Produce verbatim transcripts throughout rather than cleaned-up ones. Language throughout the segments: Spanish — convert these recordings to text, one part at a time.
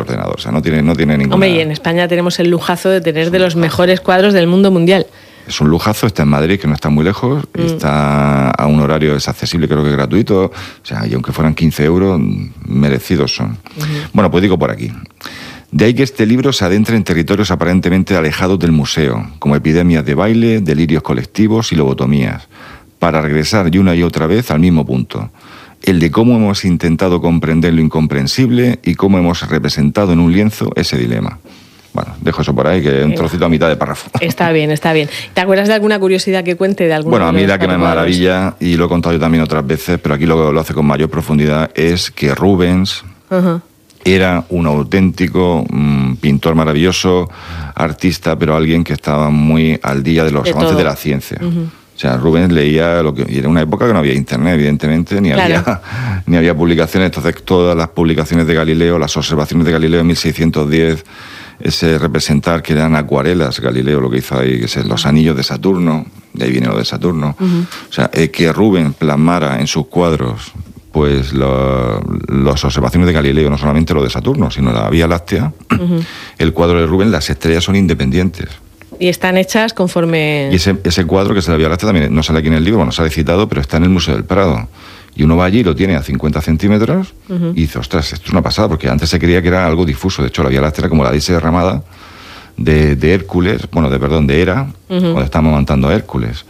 ordenador, o sea, no tiene, no tiene ninguna... Hombre, y en España tenemos el lujazo de tener de los mejores cuadros del mundo mundial. Es un lujazo, está en Madrid, que no está muy lejos, mm. está a un horario, es accesible, creo que gratuito, o sea, y aunque fueran quince euros, merecidos son. Uh-huh. Bueno, pues digo por aquí. De ahí que este libro se adentre en territorios aparentemente alejados del museo, como epidemias de baile, delirios colectivos y lobotomías, para regresar y una y otra vez al mismo punto, el de cómo hemos intentado comprender lo incomprensible y cómo hemos representado en un lienzo ese dilema. Bueno, dejo eso por ahí, que es un trocito a mitad de párrafo. Está bien, está bien. ¿Te acuerdas de alguna curiosidad que cuente de alguna? Bueno, a mí la que me maravilla, y lo he contado yo también otras veces, pero aquí lo, lo hace con mayor profundidad, es que Rubens uh-huh. era un auténtico um, pintor maravilloso, artista, pero alguien que estaba muy al día de los de avances todo. De la ciencia. Uh-huh. O sea, Rubens leía lo que... Y era una época que no había internet, evidentemente, ni, claro. había, ni había publicaciones. Entonces, todas las publicaciones de Galileo, las observaciones de Galileo en mil seiscientos diez... ese representar que eran acuarelas, Galileo lo que hizo ahí, que es los anillos de Saturno, de ahí viene lo de Saturno. Uh-huh. O sea, eh, que Rubens plasmara en sus cuadros pues lo, las observaciones de Galileo, no solamente lo de Saturno, sino la Vía Láctea. Uh-huh. El cuadro de Rubens, las estrellas son independientes. Y están hechas conforme... Y ese, ese cuadro, que es la Vía Láctea, también no sale aquí en el libro, bueno, sale citado, pero está en el Museo del Prado. Y uno va allí y lo tiene a cincuenta centímetros uh-huh. y dice, ostras, esto es una pasada, porque antes se creía que era algo difuso. De hecho, la Vía Láctea era como la dice derramada de, de Hércules, bueno, de perdón, de Hera, uh-huh. cuando estamos montando a Hércules.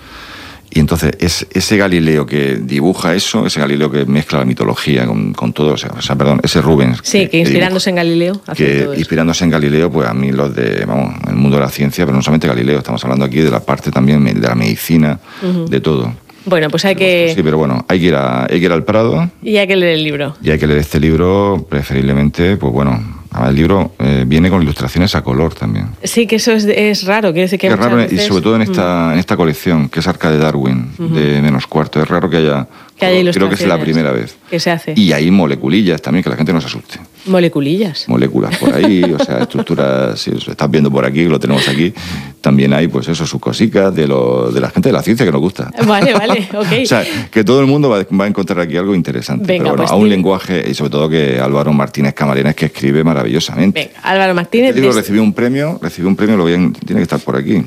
Y entonces, es, ese Galileo que dibuja eso, ese Galileo que mezcla la mitología con, con todo, o sea, o sea, perdón, ese Rubens... Sí, que, que inspirándose que dibuja, en Galileo... Que todo inspirándose en Galileo, pues a mí los de, vamos, el mundo de la ciencia, pero no solamente Galileo, estamos hablando aquí de la parte también de la medicina, uh-huh. de todo. Bueno, pues hay que... Sí, pero bueno, hay que, ir a, hay que ir al Prado. Y hay que leer el libro. Y hay que leer este libro, preferiblemente, pues bueno... El libro eh, viene con ilustraciones a color también. Sí, que eso es, es raro. Quiere decir que es raro, veces... y sobre todo en esta, en esta colección, que es Arca de Darwin, uh-huh. de menos cuarto. Es raro que haya... Que haya ilustraciones. Creo que es la primera vez. Que se hace. Y hay moleculillas también, que la gente no se asuste. ¿Moleculillas? Moléculas por ahí, o sea, estructuras, si os estás viendo por aquí, lo tenemos aquí, también hay, pues eso, sus cositas de, lo, de la gente de la ciencia que nos gusta. Vale, vale, ok. O sea, que todo el mundo va, va a encontrar aquí algo interesante. Venga, pero bueno, pues a un tiene... lenguaje, y sobre todo que Álvaro Martínez Camarena es que escribe maravillosamente. Venga, Álvaro Martínez... Digo, recibió un premio, recibió un premio, lo voy a, tiene que estar por aquí.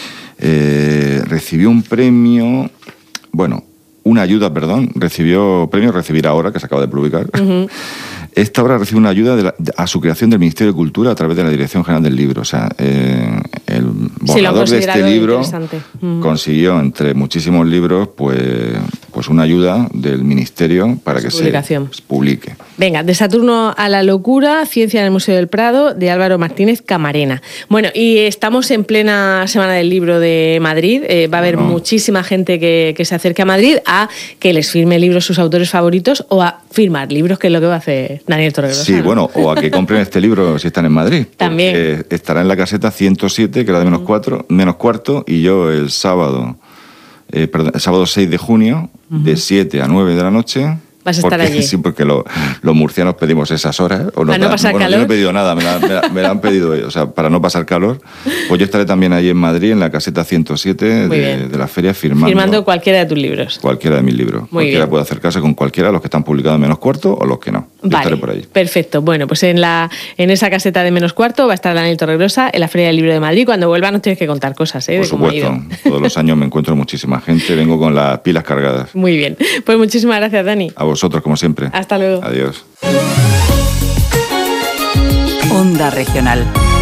Eh, recibió un premio, bueno... Una ayuda, perdón, recibió premio Recibir Ahora, que se acaba de publicar. Uh-huh. Esta obra recibe una ayuda de la, de, a su creación del Ministerio de Cultura a través de la Dirección General del Libro. O sea, eh, el borrador sí, de este libro uh-huh. consiguió, entre muchísimos libros, pues, pues una ayuda del Ministerio para que se publique. Venga, de Saturno a la locura, Ciencia en el Museo del Prado, de Álvaro Martínez Camarena. Bueno, y estamos en plena Semana del Libro de Madrid. Eh, va a haber bueno. muchísima gente que, que se acerque a Madrid a que les firme libros sus autores favoritos o a firmar libros, que es lo que va a hacer Daniel Torregrosa. Sí, ¿no? Bueno, o a que compren este libro si están en Madrid. También. Estará en la caseta ciento siete, que era de menos, cuatro, menos cuarto, y yo el sábado, eh, perdón, el sábado seis de junio, uh-huh. de siete a nueve de la noche... Vas a estar porque, allí. Sí, porque lo, los murcianos pedimos esas horas. O para no, no pasar bueno, calor. Yo no he pedido nada, me la, me la, me la han pedido ellos. O sea, para no pasar calor. Pues yo estaré también allí en Madrid, en la caseta ciento siete de, de la feria, firmando. Firmando cualquiera de tus libros. Cualquiera de mis libros. Muy cualquiera bien. Puede acercarse con cualquiera, los que están publicados en menos cuarto o los que no. Yo vale, estaré por allí. Perfecto. Bueno, pues en, la, en esa caseta de menos cuarto va a estar Daniel Torregrosa en la Feria del Libro de Madrid. Cuando vuelva nos tienes que contar cosas, ¿eh? Por supuesto. Todos los años me encuentro muchísima gente. Vengo con las pilas cargadas. Muy bien. Pues muchísimas gracias, Dani. A vosotros, como siempre. Hasta luego. Adiós. Onda Regional.